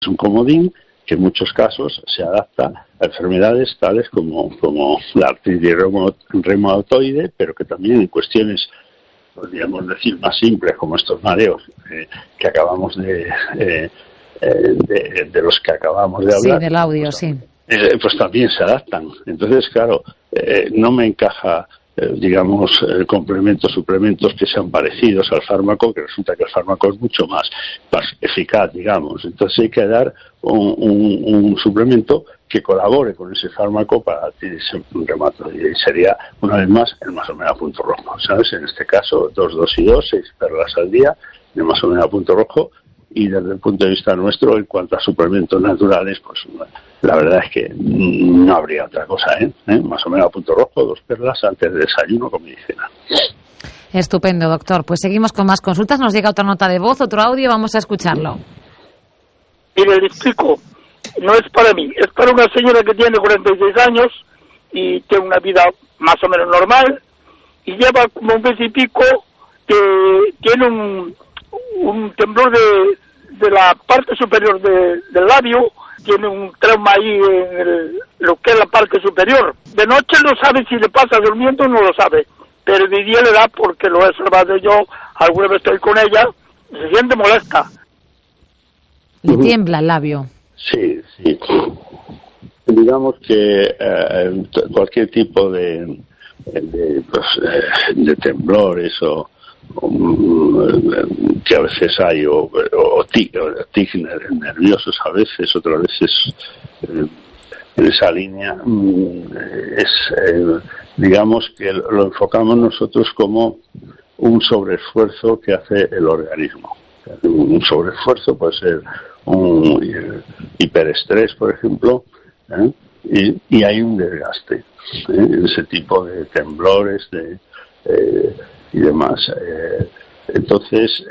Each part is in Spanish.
Es un comodín que en muchos casos se adapta a enfermedades tales como la artritis reumatoide, pero que también en cuestiones, podríamos decir, más simples, como estos mareos que acabamos de los que acabamos de hablar. Sí, del audio, pues, sí. Pues también se adaptan. Entonces, claro, no me encaja, digamos, complementos, suplementos que sean parecidos al fármaco, que resulta que el fármaco es mucho más eficaz, digamos. Entonces hay que dar un suplemento que colabore con ese fármaco para ese reumatoide. Y sería, una vez más, el más o menos a punto rojo, ¿sabes? En este caso, 2, 2 y 2, 6 perlas al día, de más o menos a punto rojo. Y desde el punto de vista nuestro, en cuanto a suplementos naturales, pues la verdad es que no habría otra cosa, Más o menos a punto rojo, 2 perlas antes del desayuno con medicina. Estupendo, doctor. Pues seguimos con más consultas. Nos llega otra nota de voz, otro audio, vamos a escucharlo. Mire, le explico. No es para mí, es para una señora que tiene 46 años y tiene una vida más o menos normal y lleva como un mes y pico que tiene un temblor de la parte superior del labio, tiene un trauma ahí en lo que es la parte superior. De noche no sabe si le pasa durmiendo, no lo sabe, pero de día le da porque lo he observado yo, alguna vez estoy con ella, se siente molesta. Le tiembla el labio. Sí. Digamos que cualquier tipo de temblores o que a veces hay o tics nerviosos a veces, otras veces en esa línea digamos que lo enfocamos nosotros como un sobreesfuerzo que hace el organismo. Un sobreesfuerzo puede ser un hiperestrés, por ejemplo, y hay un desgaste ese tipo de temblores y demás. Entonces,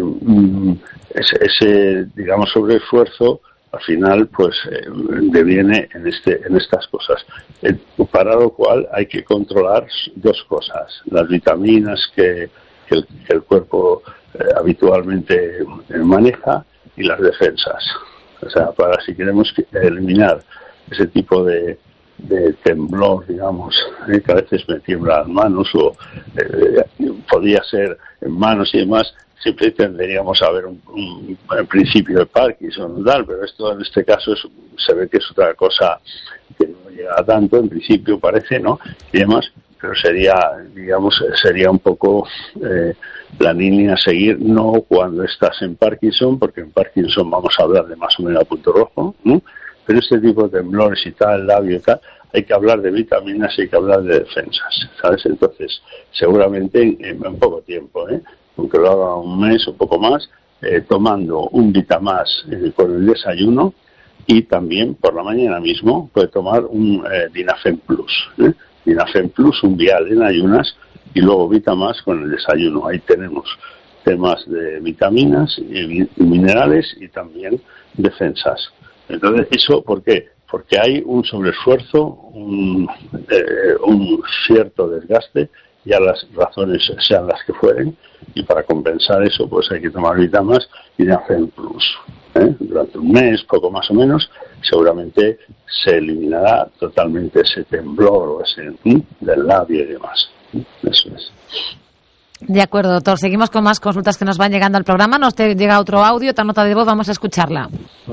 ese digamos sobreesfuerzo al final pues deviene en estas cosas, para lo cual hay que controlar dos cosas: las vitaminas que el cuerpo habitualmente maneja y las defensas. O sea, para si queremos eliminar ese tipo de temblor, digamos, que a veces me tiemblan las manos o podría ser en manos y demás, siempre tendríamos a ver un principio de Parkinson o tal, pero esto en este caso se ve que es otra cosa que no llega a tanto, en principio parece, ¿no? Y demás, pero sería un poco la línea a seguir, no cuando estás en Parkinson, porque en Parkinson vamos a hablar de más o menos a punto rojo, ¿no? Pero este tipo de temblores y tal, labio y tal, hay que hablar de vitaminas y hay que hablar de defensas, ¿sabes? Entonces, seguramente en poco tiempo, aunque lo haga un mes o poco más, tomando un Vitamás con el desayuno, y también por la mañana mismo puede tomar un Dinafen Plus, Dinafen Plus, un vial en ayunas, y luego Vitamás con el desayuno. Ahí tenemos temas de vitaminas y minerales y también defensas. Entonces, ¿eso por qué? Porque hay un sobreesfuerzo, un cierto desgaste, ya las razones sean las que fueren, y para compensar eso pues hay que tomar Vitamás y Dinafen Plus. Durante un mes, poco más o menos, seguramente se eliminará totalmente ese temblor o ese del labio y demás. Eso es. De acuerdo, doctor. Seguimos con más consultas que nos van llegando al programa. Nos llega otro audio, otra nota de voz, vamos a escucharla.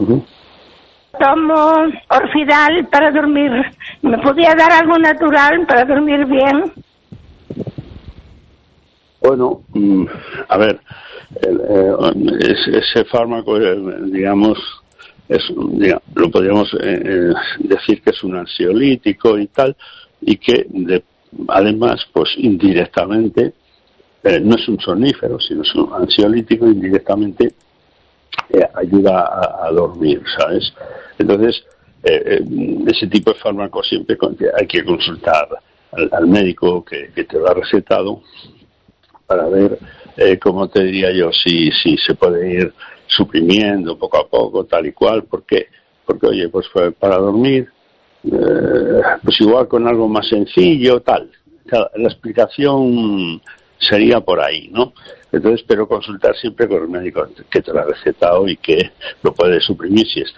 Tomo Orfidal para dormir. ¿Me podía dar algo natural para dormir bien? Bueno, a ver, ese fármaco, digamos, lo podríamos decir que es un ansiolítico y tal, y que además, pues indirectamente, no es un somnífero, sino es un ansiolítico, indirectamente ayuda a dormir, ¿sabes? Entonces, ese tipo de fármaco siempre hay que consultar al médico que te lo ha recetado para ver, cómo te diría yo, si se puede ir suprimiendo poco a poco, tal y cual, porque oye, pues para dormir, pues igual con algo más sencillo, tal. La explicación sería por ahí, ¿no? Entonces, pero consultar siempre con el médico que te lo ha recetado y que lo puede suprimir si está